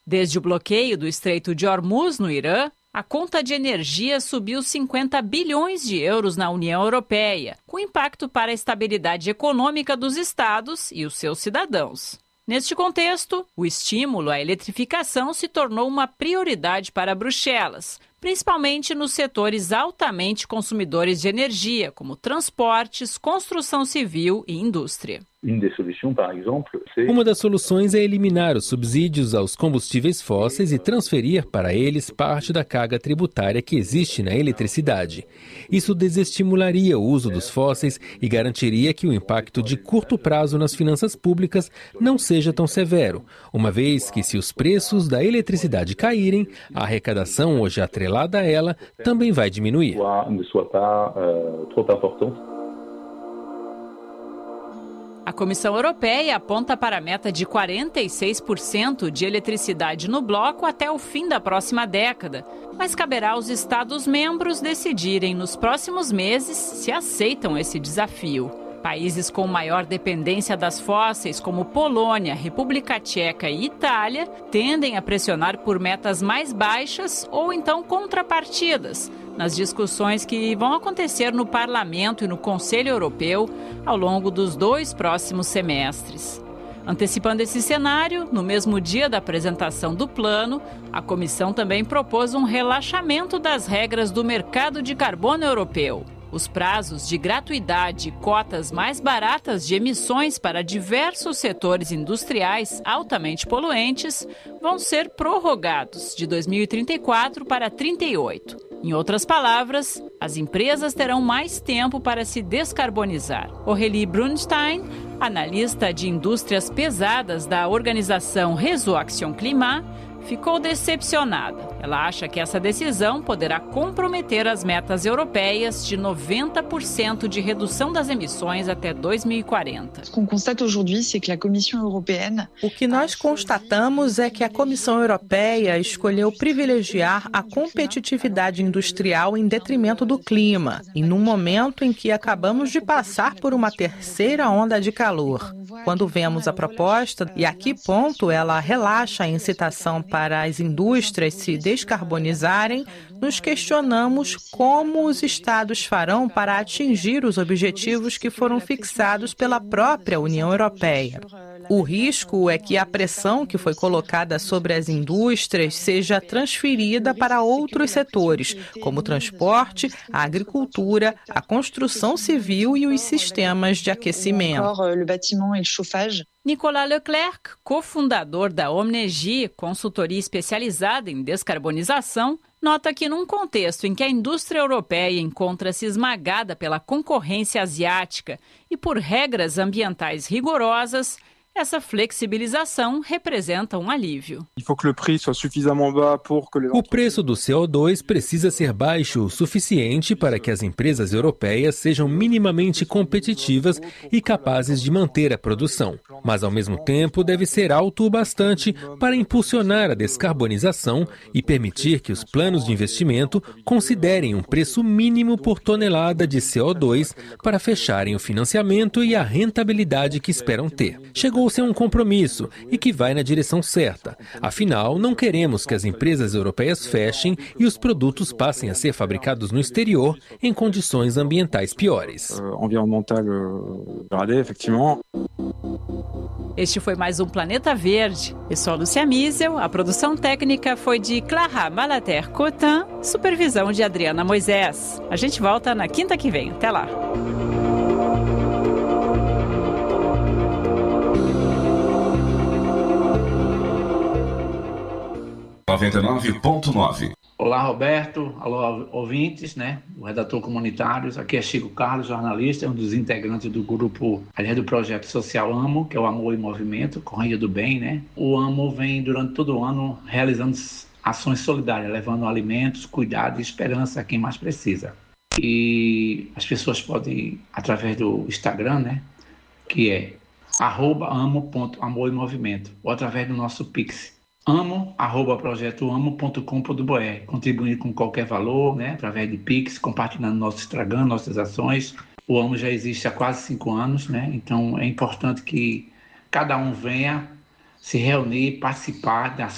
Desde o bloqueio do Estreito de Hormuz, no Irã, a conta de energia subiu 50 bilhões de euros na União Europeia, com impacto para a estabilidade econômica dos estados e os seus cidadãos. Neste contexto, o estímulo à eletrificação se tornou uma prioridade para Bruxelas, principalmente nos setores altamente consumidores de energia, como transportes, construção civil e indústria. Uma das soluções é eliminar os subsídios aos combustíveis fósseis e transferir para eles parte da carga tributária que existe na eletricidade. Isso desestimularia o uso dos fósseis e garantiria que o impacto de curto prazo nas finanças públicas não seja tão severo, uma vez que, se os preços da eletricidade caírem, a arrecadação hoje atrelada a ela também vai diminuir. A Comissão Europeia aponta para a meta de 46% de eletricidade no bloco até o fim da próxima década, mas caberá aos Estados-membros decidirem nos próximos meses se aceitam esse desafio. Países com maior dependência das fósseis, como Polônia, República Tcheca e Itália, tendem a pressionar por metas mais baixas ou então contrapartidas, nas discussões que vão acontecer no Parlamento e no Conselho Europeu ao longo dos 2 próximos semestres. Antecipando esse cenário, no mesmo dia da apresentação do plano, a Comissão também propôs um relaxamento das regras do mercado de carbono europeu. Os prazos de gratuidade e cotas mais baratas de emissões para diversos setores industriais altamente poluentes vão ser prorrogados de 2034 para 2038. Em outras palavras, as empresas terão mais tempo para se descarbonizar. Aurélie Brunstein, analista de indústrias pesadas da organização Réseau Action Climat, ficou decepcionada. Ela acha que essa decisão poderá comprometer as metas europeias de 90% de redução das emissões até 2040. O que nós constatamos é que a Comissão Europeia escolheu privilegiar a competitividade industrial em detrimento do clima, e num momento em que acabamos de passar por uma terceira onda de calor. Quando vemos a proposta e a que ponto ela relaxa a incitação para as indústrias se descarbonizarem, nos questionamos como os estados farão para atingir os objetivos que foram fixados pela própria União Europeia. O risco é que a pressão que foi colocada sobre as indústrias seja transferida para outros setores, como o transporte, a agricultura, a construção civil e os sistemas de aquecimento. Nicolas Leclerc, cofundador da Omnegy, consultoria especializada em descarbonização, nota que num contexto em que a indústria europeia encontra-se esmagada pela concorrência asiática e por regras ambientais rigorosas, essa flexibilização representa um alívio. O preço do CO2 precisa ser baixo o suficiente para que as empresas europeias sejam minimamente competitivas e capazes de manter a produção. Mas, ao mesmo tempo, deve ser alto o bastante para impulsionar a descarbonização e permitir que os planos de investimento considerem um preço mínimo por tonelada de CO2 para fecharem o financiamento e a rentabilidade que esperam ter. Chegou-se a um compromisso e que vai na direção certa. Afinal, não queremos que as empresas europeias fechem e os produtos passem a ser fabricados no exterior em condições ambientais piores. Este foi mais um Planeta Verde. Eu sou a Lúcia Miesel, a produção técnica foi de Clara Malater-Cotin, supervisão de Adriana Moisés. A gente volta na quinta que vem. Até lá! Olá, Roberto. Alô, ouvintes, né? O redator comunitários. Aqui é Chico Carlos, jornalista, um dos integrantes do grupo, aliás, do projeto social AMO, que é o Amor em Movimento, Correia do Bem, né? O AMO vem durante todo o ano realizando ações solidárias, levando alimentos, cuidado e esperança a quem mais precisa. E as pessoas podem, através do Instagram, né? Que é @amo.amoremovimento, ou através do nosso Pix, amo@projetoamo.com.br, contribuindo com qualquer valor, né, através de Pix, compartilhando nosso Instagram, nossas ações. O AMO já existe há quase 5 anos, né, então é importante que cada um venha se reunir, participar das